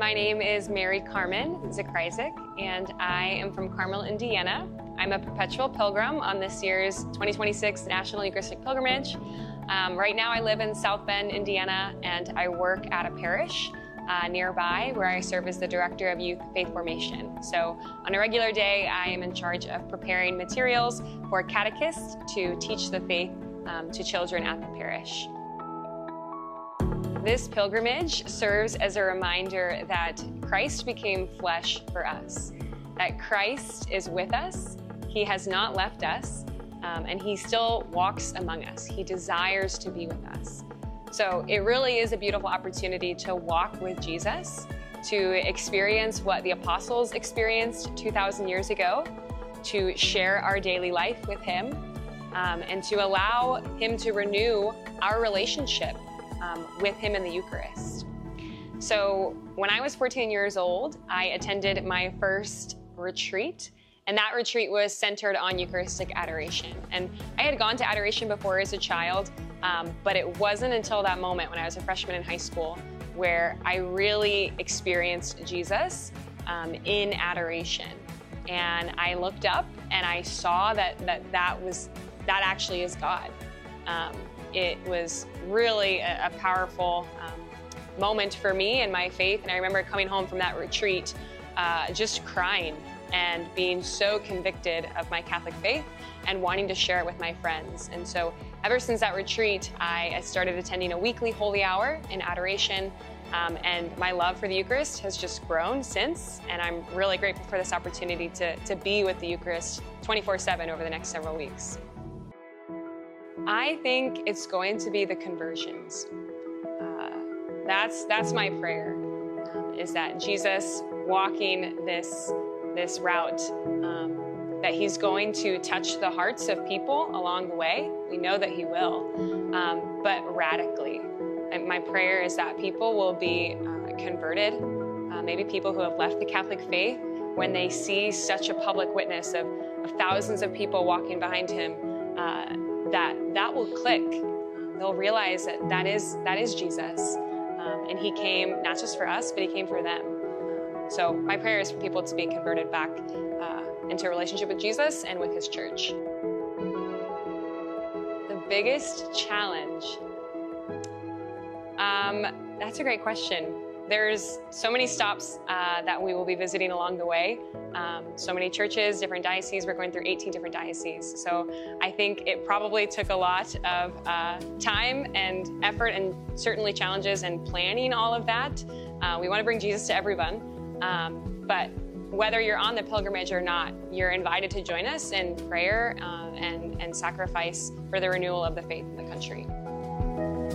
My name is Mary Carmen Zakryzik, and I am from Carmel, Indiana. I'm a perpetual pilgrim on this year's 2026 National Eucharistic Pilgrimage. Right now I live in South Bend, Indiana, and I work at a parish nearby where I serve as the Director of Youth Faith Formation. So on a regular day, I am in charge of preparing materials for catechists to teach the faith to children at the parish. This pilgrimage serves as a reminder that Christ became flesh for us, that Christ is with us, He has not left us, and He still walks among us. He desires to be with us. So it really is a beautiful opportunity to walk with Jesus, to experience what the apostles experienced 2,000 years ago, to share our daily life with Him, and to allow Him to renew our relationship with Him in the Eucharist. So when I was 14 years old, I attended my first retreat, and that retreat was centered on Eucharistic adoration. And I had gone to adoration before as a child, but it wasn't until that moment when I was a freshman in high school where I really experienced Jesus in adoration. And I looked up and I saw that actually is God. It was really a powerful moment for me and my faith. And I remember coming home from that retreat just crying and being so convicted of my Catholic faith and wanting to share it with my friends. And so ever since that retreat, I started attending a weekly holy hour in adoration. And my love for the Eucharist has just grown since. And I'm really grateful for this opportunity to be with the Eucharist 24/7 over the next several weeks. I think it's going to be the conversions. That's my prayer, is that Jesus walking this route, that He's going to touch the hearts of people along the way. We know that He will, but radically. And my prayer is that people will be converted, maybe people who have left the Catholic faith, when they see such a public witness of thousands of people walking behind Him, that will click. They'll realize that is Jesus. And He came not just for us, but He came for them. So my prayer is for people to be converted back into a relationship with Jesus and with His church. The biggest challenge? That's a great question. There's so many stops that we will be visiting along the way. So many churches, different dioceses. We're going through 18 different dioceses. So I think it probably took a lot of time and effort and certainly challenges and planning all of that. We want to bring Jesus to everyone. But whether you're on the pilgrimage or not, you're invited to join us in prayer and sacrifice for the renewal of the faith in the country.